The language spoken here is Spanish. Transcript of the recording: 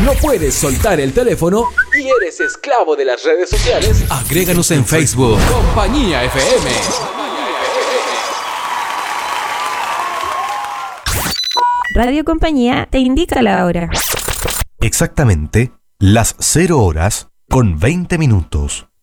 ¿No puedes soltar el teléfono y eres esclavo de las redes sociales? Agréganos en Facebook. Compañía FM. Radio Compañía te indica la hora. Exactamente las 0 horas con 20 minutos.